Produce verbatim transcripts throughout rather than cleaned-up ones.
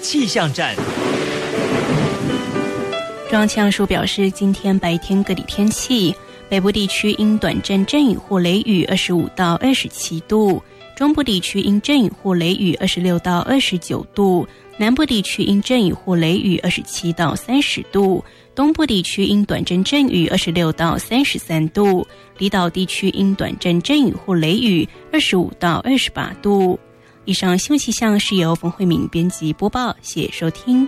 气象站。 中央气象署表示，今天白天各地天气，北部地区因短暂阵雨或雷雨二十五到二十七度，中部地区因阵雨或雷雨二十六到二十九度，南部地区因阵雨或雷雨二十七到三十度，东部地区因短暂阵雨二十六到三十三度，离岛地区因短暂阵雨或雷雨二十五到二十八度。以上新闻气象是由冯慧敏编辑播报，谢谢收听。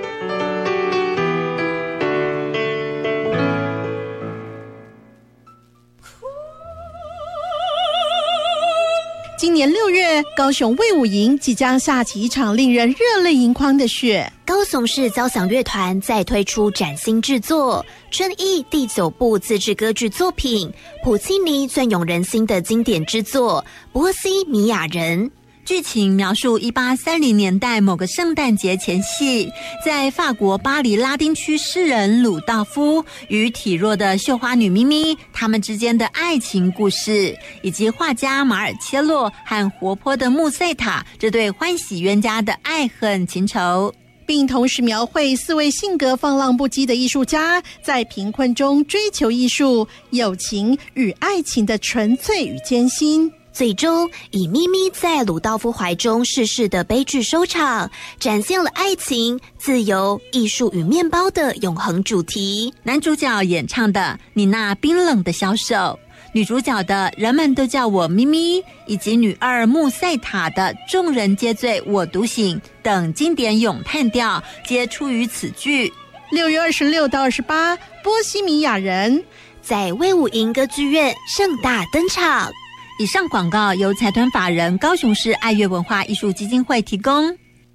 今年六月，高雄卫武营即将下起一场令人热泪盈眶的雪。 高雄市交响乐团再推出崭新制作春意第九部自制歌剧作品，普契尼隽永人心的经典之作《波西米亚人》。 剧情描述一八三零年代某个圣诞节前夕，在法国巴黎拉丁区诗人鲁道夫与体弱的绣花女咪咪他们之间的爱情故事，以及画家马尔切洛和活泼的穆塞塔这对欢喜冤家的爱恨情仇， 并同时描绘四位性格放浪不羁的艺术家在贫困中追求艺术、友情与爱情的纯粹与艰辛。 最终以咪咪在鲁道夫怀中逝世的悲剧收场，展现了爱情、自由、艺术与面包的永恒主题。 男主角演唱的《你那冰冷的小手》，女主角的人们都叫我咪咪，以及女二穆塞塔的众人皆醉我独醒等经典咏叹调皆出于此剧。 六月二十六到二十八，波西米亚人在卫武营歌剧院盛大登场。 以上广告由财团法人高雄市爱乐文化艺术基金会提供。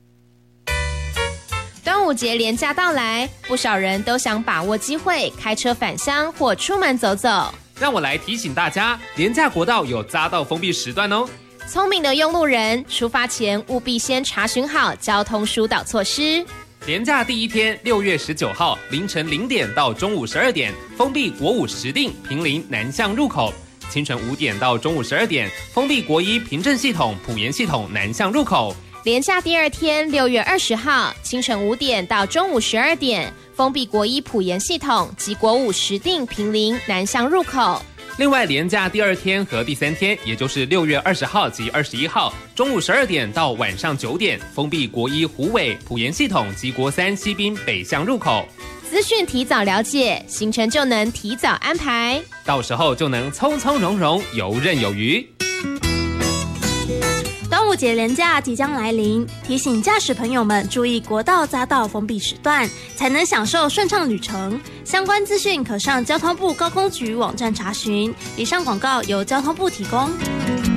端午节连假到来，不少人都想把握机会开车返乡或出门走走。 让我来提醒大家，连假国道有匝道封闭时段哦。 聪明的用路人，出发前务必先查询好交通疏导措施。 连假第一天，六月十九号凌晨零点到中午十二点，封闭国五石碇、坪林南向入口。清晨五点到中午十二点，封闭国一平镇系统、埔盐系统南向入口。 连假第二天，六月二十号，清晨五点到中午十二点，封闭国一埔盐系统及国五石碇、坪林南向入口。 另外，连假第二天和第三天，也就是六月二十号及二十一号，中午十二点到晚上九点，封闭国一虎尾、埔盐系统及国三西滨北向入口。 资讯提早了解，行程就能提早安排， 到时候就能从从容容、游刃有余。 端午节连假即将来临，提醒驾驶朋友们注意国道匝道封闭时段，才能享受顺畅旅程。相关资讯可上交通部高工局网站查询。以上广告由交通部提供。